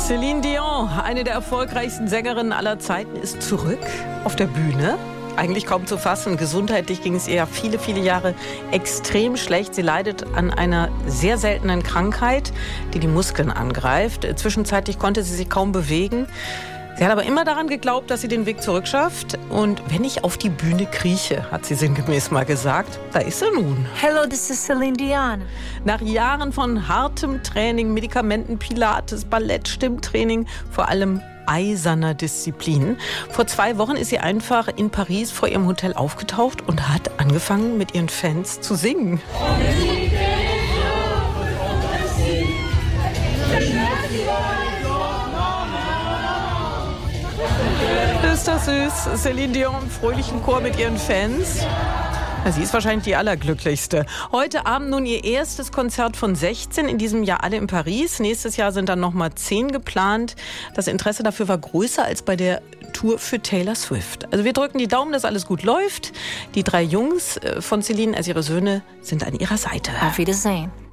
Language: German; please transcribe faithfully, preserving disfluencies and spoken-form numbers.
Céline Dion, eine der erfolgreichsten Sängerinnen aller Zeiten, ist zurück auf der Bühne. Eigentlich kaum zu fassen. Gesundheitlich ging es ihr ja viele, viele Jahre extrem schlecht. Sie leidet an einer sehr seltenen Krankheit, die die Muskeln angreift. Zwischenzeitlich konnte sie sich kaum bewegen. Sie hat aber immer daran geglaubt, dass sie den Weg zurück schafft. Und wenn ich auf die Bühne krieche, hat sie sinngemäß mal gesagt, da ist sie nun. Hello, this is Céline Dion. Nach Jahren von hartem Training, Medikamenten, Pilates, Ballett, Stimmtraining, vor allem eiserner Disziplin. Vor zwei Wochen ist sie einfach in Paris vor ihrem Hotel aufgetaucht und hat angefangen, mit ihren Fans zu singen. Ist das süß? Céline Dion im fröhlichen Chor mit ihren Fans. Sie ist wahrscheinlich die Allerglücklichste. Heute Abend nun ihr erstes Konzert von sechzehn, in diesem Jahr alle in Paris. Nächstes Jahr sind dann nochmal zehn geplant. Das Interesse dafür war größer als bei der Tour für Taylor Swift. Also wir drücken die Daumen, dass alles gut läuft. Die drei Jungs von Céline, also ihre Söhne, sind an ihrer Seite. Auf Wiedersehen.